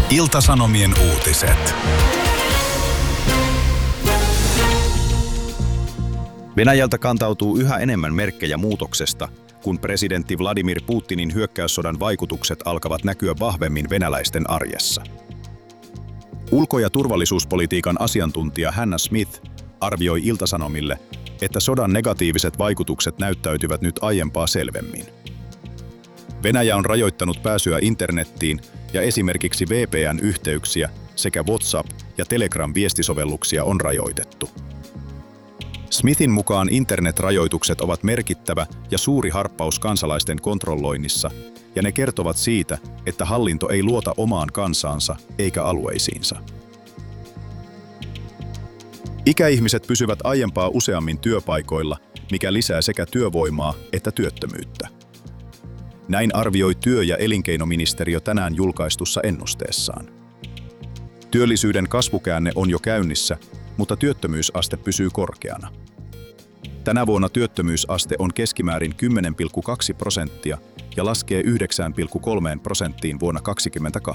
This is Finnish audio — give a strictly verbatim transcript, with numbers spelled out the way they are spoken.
Ilta-Sanomien uutiset. Venäjältä kantautuu yhä enemmän merkkejä muutoksesta, kun presidentti Vladimir Putinin hyökkäyssodan vaikutukset alkavat näkyä vahvemmin venäläisten arjessa. Ulko- ja turvallisuuspolitiikan asiantuntija Hannah Smith arvioi Ilta-Sanomille, että sodan negatiiviset vaikutukset näyttäytyvät nyt aiempaa selvemmin. Venäjä on rajoittanut pääsyä internettiin ja esimerkiksi V P N-yhteyksiä sekä WhatsApp- ja Telegram-viestisovelluksia on rajoitettu. Smithin mukaan internetrajoitukset ovat merkittävä ja suuri harppaus kansalaisten kontrolloinnissa, ja ne kertovat siitä, että hallinto ei luota omaan kansaansa eikä alueisiinsa. Ikäihmiset pysyvät aiempaa useammin työpaikoilla, mikä lisää sekä työvoimaa että työttömyyttä. Näin arvioi työ- ja elinkeinoministeriö tänään julkaistussa ennusteessaan. Työllisyyden kasvukäänne on jo käynnissä, mutta työttömyysaste pysyy korkeana. Tänä vuonna työttömyysaste on keskimäärin kymmenen pilkku kaksi prosenttia ja laskee yhdeksän pilkku kolme prosenttiin vuonna kaksikymmentäkahdeksan.